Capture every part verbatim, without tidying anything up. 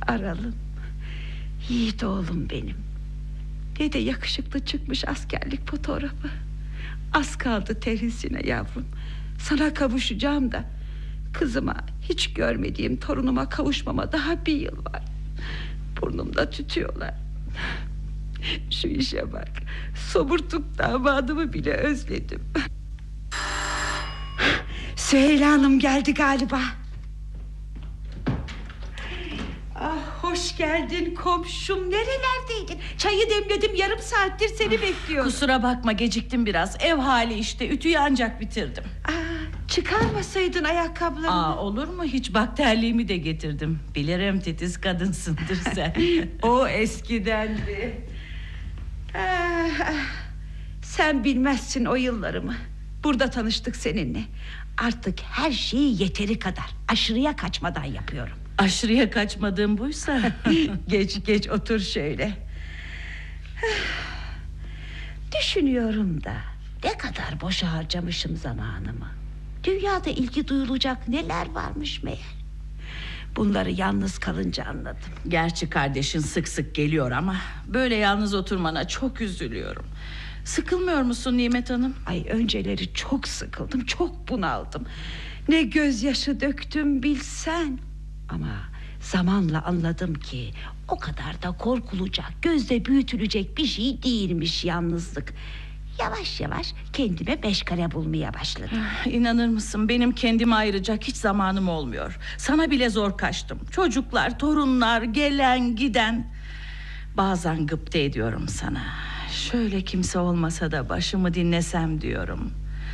Aralım, yiğit oğlum benim. Ne de yakışıklı çıkmış askerlik fotoğrafı. Az kaldı terhisine yavrum. Sana kavuşacağım da kızıma, hiç görmediğim torunuma kavuşmama daha bir yıl var. Burnumda tütüyorlar. Şu işe bak. Somurtuk damadımı bile özledim. Süheyla Hanım geldi galiba. Ah, hoş geldin komşum. Nerelerdeydin? Çayı demledim, yarım saattir seni bekliyorum. Kusura bakma, geciktim biraz. Ev hali işte, ütüyü ancak bitirdim. Aa, çıkarmasaydın ayakkabılarını. Aa, olur mu hiç, bak terliğimi de getirdim. Bilirim titiz kadınsındır sen. O eskidendi. ah, ah. Sen bilmezsin o yıllarımı. Burada tanıştık seninle. Artık her şeyi yeteri kadar, aşırıya kaçmadan yapıyorum. Aşırıya kaçmadığım buysa. Geç geç otur şöyle. Düşünüyorum da ne kadar boşa harcamışım zamanımı. Dünyada ilgi duyulacak neler varmış meğer. Bunları yalnız kalınca anladım. Gerçi kardeşin sık sık geliyor ama böyle yalnız oturmana çok üzülüyorum. Sıkılmıyor musun Nimet Hanım? Ay, önceleri çok sıkıldım, çok bunaldım. Ne gözyaşı döktüm bilsen. Ama zamanla anladım ki o kadar da korkulacak, gözde büyütülecek bir şey değilmiş yalnızlık. Yavaş yavaş kendime meşgale bulmaya başladım. İnanır mısın, benim kendime ayıracak hiç zamanım olmuyor. Sana bile zor kaçtım. Çocuklar, torunlar, gelen giden. Bazen gıpta ediyorum sana. Şöyle kimse olmasa da başımı dinlesem diyorum.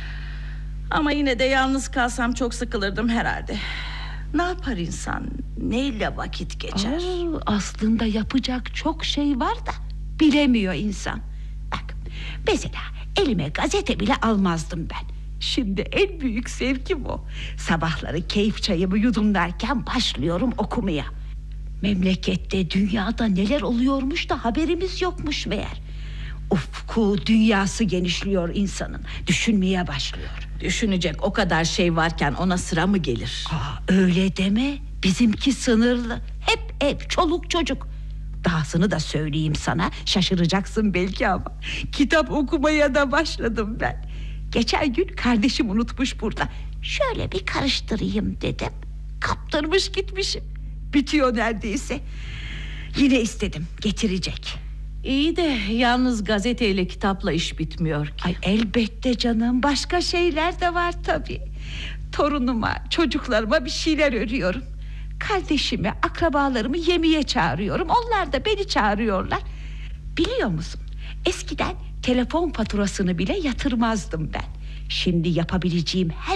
Ama yine de yalnız kalsam çok sıkılırdım herhalde. Ne yapar insan? Neyle vakit geçer? Aa, aslında yapacak çok şey var da bilemiyor insan. Bak, mesela elime gazete bile almazdım ben. Şimdi en büyük zevkim o. Sabahları keyif çayımı yudumlarken başlıyorum okumaya. Memlekette, dünyada neler oluyormuş da haberimiz yokmuş meğer. Ufku, dünyası genişliyor insanın. Düşünmeye başlıyor. Düşünecek o kadar şey varken ona sıra mı gelir? Aa, öyle deme. Bizimki sınırlı. Hep ev, çoluk çocuk. Dahasını da söyleyeyim sana, şaşıracaksın belki ama kitap okumaya da başladım ben. Geçen gün kardeşim unutmuş burada. Şöyle bir karıştırayım dedim. Kaptırmış gitmişim. Bitiyor neredeyse. Yine istedim, getirecek. İyi de yalnız gazeteyle kitapla iş bitmiyor ki. Ay, elbette canım, başka şeyler de var tabii. Torunuma, çocuklarıma bir şeyler örüyorum. Kardeşimi, akrabalarımı yemeğe çağırıyorum. Onlar da beni çağırıyorlar. Biliyor musun, eskiden telefon faturasını bile yatırmazdım ben. Şimdi yapabileceğim her